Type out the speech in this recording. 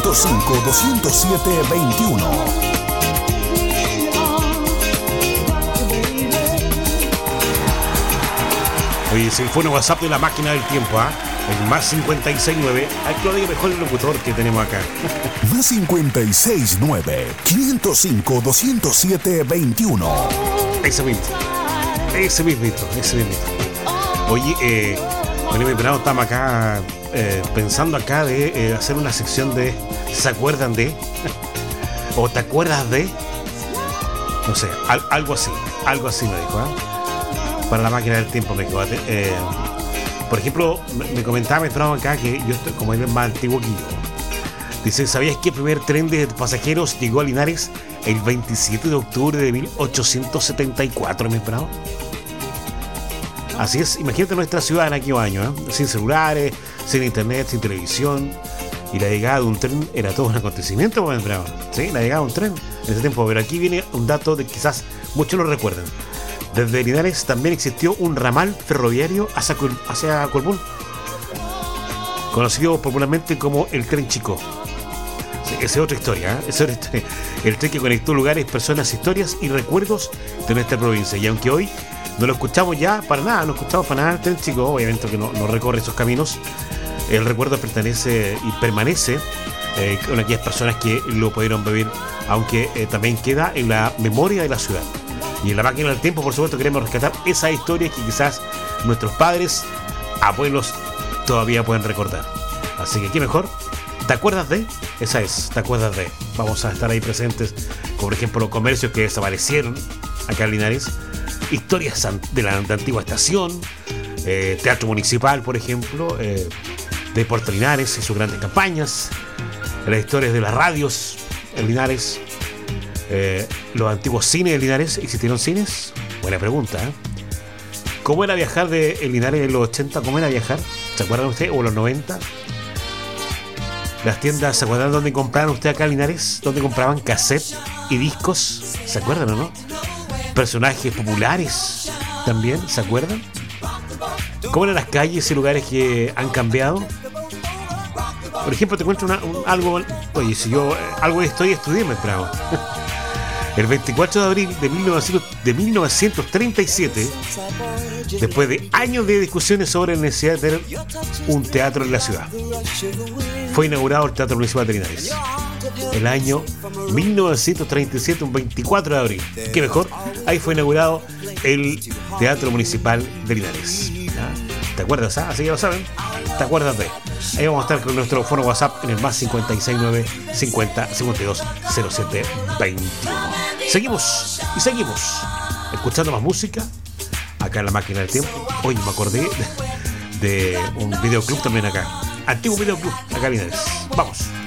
505-207-21. Oye, se fue un WhatsApp de la máquina del tiempo, ¿ah? El más 569. Hay que lo diga mejor el locutor que tenemos acá. Más 569-505-207-21. Ese mismito. Oye, bueno, mi pelado, estamos acá pensando acá de hacer una sección de ¿se acuerdan de? ¿O te acuerdas de? No sé, algo así me dijo, ¿eh? Para la máquina del tiempo me quedó. Por ejemplo, me comentaba mi pelado acá que yo estoy como él es más antiguo que yo. Dice, ¿sabías que el primer tren de pasajeros llegó a Linares el 27 de octubre de 1874, mi pelado? Así es, imagínate nuestra ciudad en aquellos años, sin celulares, sin internet, sin televisión. Y la llegada de un tren era todo un acontecimiento, pues, bravo. Sí, la llegada de un tren en ese tiempo. Pero aquí viene un dato de quizás muchos lo recuerdan. Desde Linares también existió un ramal ferroviario hacia Colbún, conocido popularmente como el Tren Chico. Sí, esa es otra historia, El tren que conectó lugares, personas, historias y recuerdos de nuestra provincia. Y aunque hoy no lo escuchamos ya para nada, el Tren Chico, obviamente que no recorre esos caminos, el recuerdo pertenece y permanece con aquellas personas que lo pudieron vivir, aunque también queda en la memoria de la ciudad. Y en la máquina del tiempo, por supuesto, queremos rescatar esas historias que quizás nuestros padres, abuelos, todavía pueden recordar. Así que, ¿qué mejor? ¿Te acuerdas de? Esa es, ¿te acuerdas de? Vamos a estar ahí presentes, como por ejemplo, comercios que desaparecieron acá en Linares, historias de la antigua estación, teatro municipal, por ejemplo, de Puerto Linares y sus grandes campañas, las historias de las radios en Linares, los antiguos cines de Linares. ¿Existieron cines? Buena pregunta, ¿eh? ¿Cómo era viajar de Linares en los 80? ¿Cómo era viajar? ¿Se acuerdan ustedes? ¿O los 90? Las tiendas, ¿se acuerdan dónde compraban ustedes acá en Linares? ¿Dónde compraban cassette y discos? ¿Se acuerdan o no? Personajes populares también, ¿se acuerdan? ¿Cómo eran las calles y lugares que han cambiado? Por ejemplo, te cuento algo. Oye, si yo algo estudié, me trago. El 24 de abril de 1937, después de años de discusiones sobre la necesidad de tener un teatro en la ciudad, fue inaugurado el Teatro Municipal de Linares. El año 1937, un 24 de abril. ¿Qué mejor? Ahí fue inaugurado el Teatro Municipal de Linares. ¿Te acuerdas? Así ya lo saben. ¿Te acuerdas de? Ahí vamos a estar con nuestro foro WhatsApp en el más 569 50 52 07 21. Seguimos escuchando más música acá en la máquina del tiempo. Hoy me acordé de un videoclub también acá. Antiguo videoclub acá en Linares. Vamos.